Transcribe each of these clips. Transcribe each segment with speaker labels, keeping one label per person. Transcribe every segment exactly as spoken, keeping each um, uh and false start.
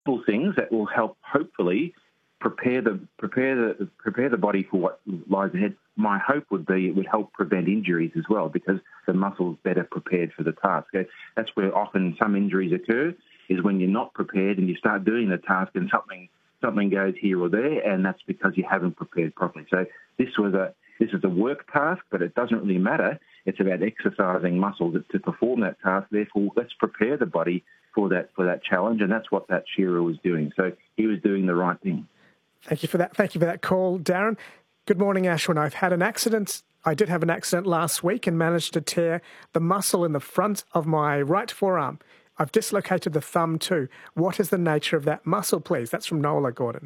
Speaker 1: simple things that will help, hopefully, prepare the prepare the prepare the body for what lies ahead. My hope would be it would help prevent injuries as well, because the muscle's better prepared for the task. That's where often some injuries occur, is when you're not prepared and you start doing the task and something something goes here or there, and that's because you haven't prepared properly. So this was a this is a work task, but it doesn't really matter. It's about exercising muscles to perform that task. Therefore, let's prepare the body for that for that challenge, and that's what that shearer was doing. So he was doing the right thing.
Speaker 2: Thank you for that. Thank you for that call, Darren. Good morning, Ashwin. I've had an accident. I did have an accident last week and managed to tear the muscle in the front of my right forearm. I've dislocated the thumb too. What is the nature of that muscle, please? That's from Nola Gordon.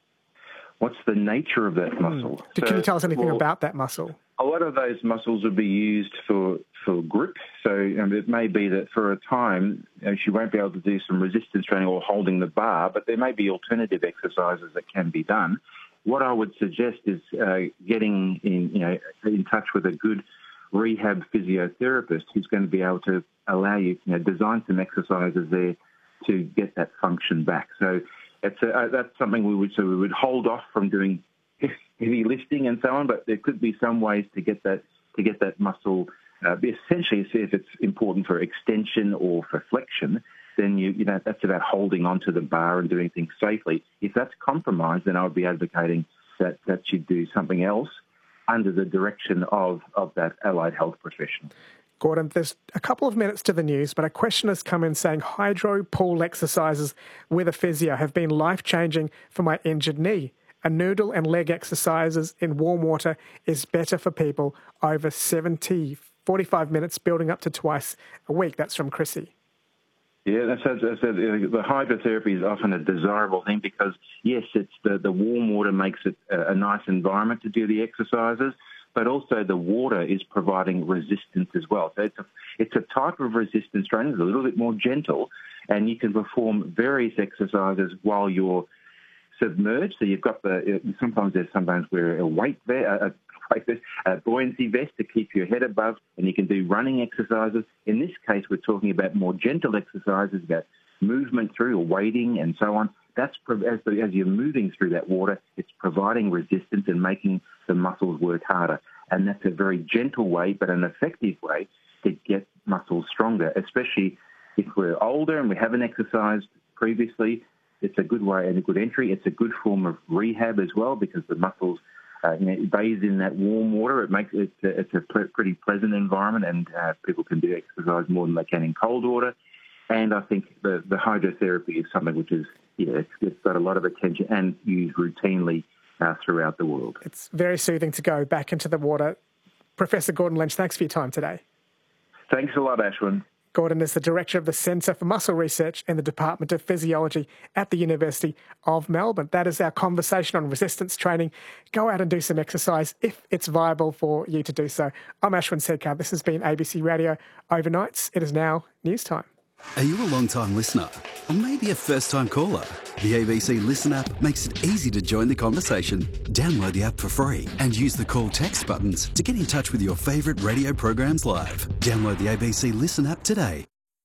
Speaker 1: What's the nature of that muscle?
Speaker 2: Mm. So, Can you tell us anything
Speaker 1: well,
Speaker 2: about that muscle?
Speaker 1: A lot of those muscles would be used for, for grip. So um, it may be that for a time you know, she won't be able to do some resistance training or holding the bar, but there may be alternative exercises that can be done. What I would suggest is uh, getting in, you know, in touch with a good rehab physiotherapist who's going to be able to allow you, you know, design some exercises there to get that function back. So it's a, uh, that's something we would so we would hold off from doing heavy lifting and so on, but there could be some ways to get that to get that muscle. Uh, essentially, see if it's important for extension or for flexion. Then you you know that's about holding onto the bar and doing things safely. If that's compromised, then I would be advocating that that you do something else under the direction of of that allied health professional.
Speaker 2: Gordon, there's a couple of minutes to the news, but a question has come in saying hydro pool exercises with a physio have been life-changing for my injured knee. A noodle and leg exercises in warm water is better for people over seventy, forty-five minutes, building up to twice a week. That's from Chrissy.
Speaker 1: Yeah, that's, that's, that's, the hydrotherapy is often a desirable thing because, yes, it's the, the warm water makes it a, a nice environment to do the exercises, but also the water is providing resistance as well. So it's a, it's a type of resistance training, it's a little bit more gentle, and you can perform various exercises while you're submerged. So you've got the, sometimes there's sometimes where a weight there, a, a buoyancy vest to keep your head above, and you can do running exercises. In this case, we're talking about more gentle exercises, about movement through or wading and so on. That's as, the, as you're moving through that water, it's providing resistance and making the muscles work harder. And that's a very gentle way, but an effective way to get muscles stronger, especially if we're older and we haven't exercised previously. It's a good way and a good entry. It's a good form of rehab as well because the muscles uh, you know, bathe in that warm water. It makes it a, it's a pretty pleasant environment, and uh, people can do exercise more than they can in cold water. And I think the, the hydrotherapy is something which is, yeah, it's, it's got a lot of attention and used routinely uh, throughout the world.
Speaker 2: It's very soothing to go back into the water. Professor Gordon Lynch, thanks for your time today.
Speaker 1: Thanks a lot, Ashwin.
Speaker 2: Gordon is the Director of the Centre for Muscle Research in the Department of Physiology at the University of Melbourne. That is our conversation on resistance training. Go out and do some exercise if it's viable for you to do so. I'm Ashwin Sedkar. This has been A B C Radio Overnights. It is now news time.
Speaker 3: Are you a long-time listener? Or maybe a first-time caller? The A B C Listen app makes it easy to join the conversation. Download the app for free and use the call text buttons to get in touch with your favourite radio programs live. Download the A B C Listen app today.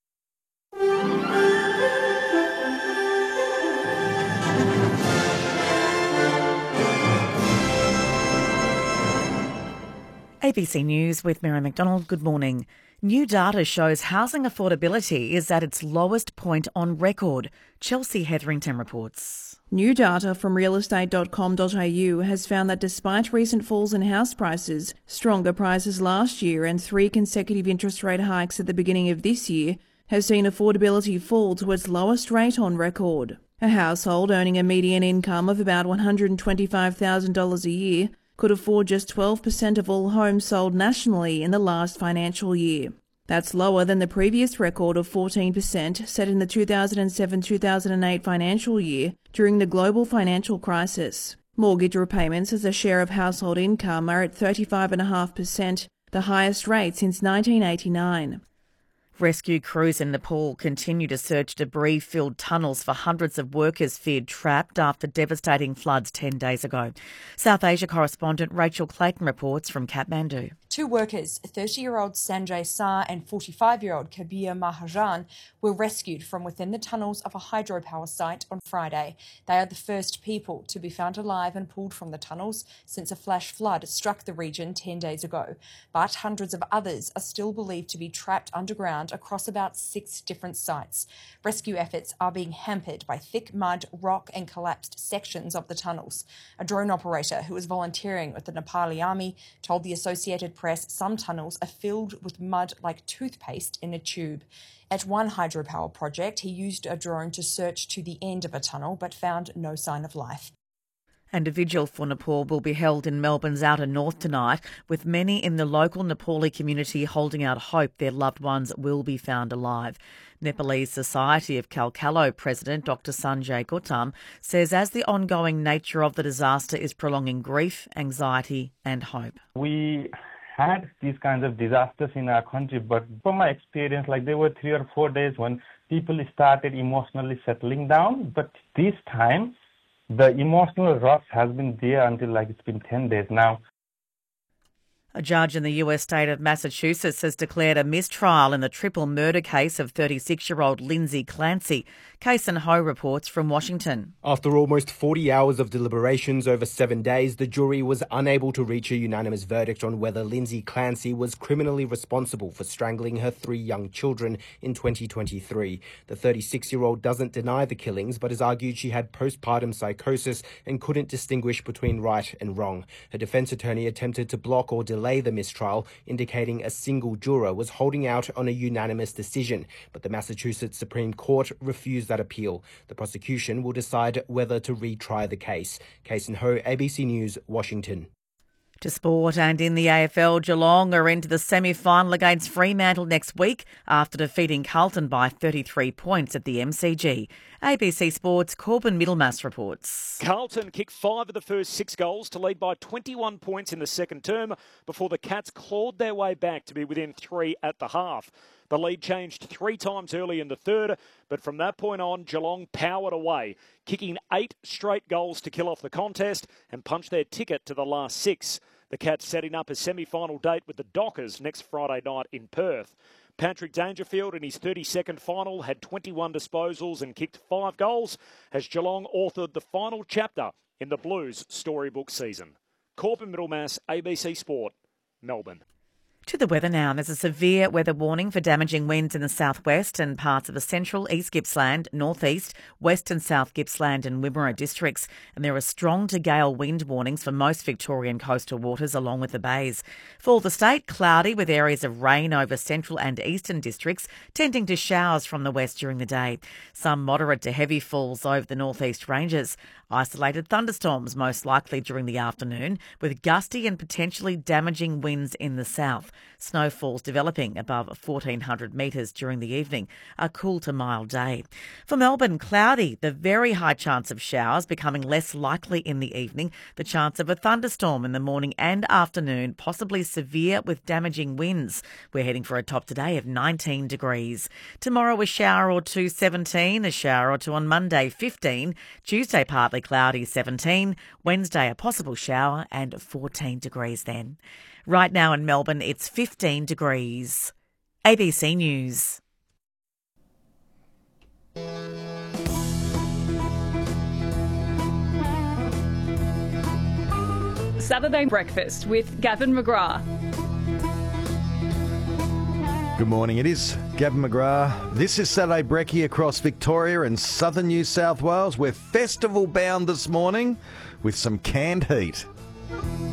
Speaker 4: A B C News with Mary McDonald. Good morning. New data shows housing affordability is at its lowest point on record. Chelsea Hetherington reports.
Speaker 5: New data from real estate dot com dot a u has found that despite recent falls in house prices, stronger prices last year and three consecutive interest rate hikes at the beginning of this year has seen affordability fall to its lowest rate on record. A household earning a median income of about one hundred twenty-five thousand dollars a year could afford just twelve percent of all homes sold nationally in the last financial year. That's lower than the previous record of fourteen percent set in the two thousand seven to two thousand eight financial year during the global financial crisis. Mortgage repayments as a share of household income are at thirty-five point five percent, the highest rate since nineteen eighty-nine.
Speaker 4: Rescue crews in Nepal continue to search debris-filled tunnels for hundreds of workers feared trapped after devastating floods ten days ago. South Asia correspondent Rachel Clayton reports from Kathmandu.
Speaker 6: Two workers, thirty-year-old Sanjay Sah and forty-five-year-old Kabir Mahajan, were rescued from within the tunnels of a hydropower site on Friday. They are the first people to be found alive and pulled from the tunnels since a flash flood struck the region ten days ago. But hundreds of others are still believed to be trapped underground across about six different sites. Rescue efforts are being hampered by thick mud, rock and collapsed sections of the tunnels. A drone operator who was volunteering with the Nepali army told the Associated Press some tunnels are filled with mud like toothpaste in a tube. At one hydropower project, he used a drone to search to the end of a tunnel but found no sign of life.
Speaker 4: And a vigil for Nepal will be held in Melbourne's outer north tonight, with many in the local Nepali community holding out hope their loved ones will be found alive. Nepalese Society of Kalkallo President Doctor Sanjay Gautam says as the ongoing nature of the disaster is prolonging grief, anxiety and hope.
Speaker 7: We had these kinds of disasters in our country, but from my experience, like there were three or four days when people started emotionally settling down, but this time the emotional rush has been there until like it's been ten days now.
Speaker 4: A judge in the U S state of Massachusetts has declared a mistrial in the triple murder case of thirty-six-year-old Lindsay Clancy. Kason Ho reports from Washington.
Speaker 8: After almost forty hours of deliberations over seven days, the jury was unable to reach a unanimous verdict on whether Lindsay Clancy was criminally responsible for strangling her three young children in twenty twenty-three. The thirty-six-year-old doesn't deny the killings, but has argued she had postpartum psychosis and couldn't distinguish between right and wrong. Her defense attorney attempted to block or delay the mistrial, indicating a single juror was holding out on a unanimous decision, but the Massachusetts Supreme Court refused that appeal. The prosecution will decide whether to retry the case. Kason Ho, A B C News, Washington.
Speaker 4: To sport, and in the A F L, Geelong are into the semi-final against Fremantle next week after defeating Carlton by thirty-three points at the M C G. A B C Sports' Corbin Middlemass reports.
Speaker 9: Carlton kicked five of the first six goals to lead by twenty-one points in the second term before the Cats clawed their way back to be within three at the half. The lead changed three times early in the third, but from that point on, Geelong powered away, kicking eight straight goals to kill off the contest and punch their ticket to the last six. The Cats setting up a semi-final date with the Dockers next Friday night in Perth. Patrick Dangerfield in his thirty-second final had twenty-one disposals and kicked five goals as Geelong authored the final chapter in the Blues storybook season. Corbin Middlemass, A B C Sport, Melbourne.
Speaker 4: To the weather now. There's a severe weather warning for damaging winds in the southwest and parts of the central East Gippsland, northeast, west and south Gippsland and Wimmera districts. And there are strong to gale wind warnings for most Victorian coastal waters along with the bays. For the state, cloudy with areas of rain over central and eastern districts, tending to showers from the west during the day. Some moderate to heavy falls over the northeast ranges. Isolated thunderstorms most likely during the afternoon, with gusty and potentially damaging winds in the south. Snowfalls developing above fourteen hundred metres during the evening. A cool to mild day. For Melbourne, cloudy. The very high chance of showers becoming less likely in the evening. The chance of a thunderstorm in the morning and afternoon, possibly severe with damaging winds. We're heading for a top today of nineteen degrees. Tomorrow a shower or two, seventeen. A shower or two on Monday, fifteen. Tuesday partly cloudy, seventeen. Wednesday a possible shower and fourteen degrees then. Right now in Melbourne, it's fifteen degrees. A B C News.
Speaker 10: Saturday Breakfast with Gavin McGrath.
Speaker 11: Good morning, it is Gavin McGrath. This is Saturday Brekkie across Victoria and southern New South Wales. We're festival bound this morning with some canned heat.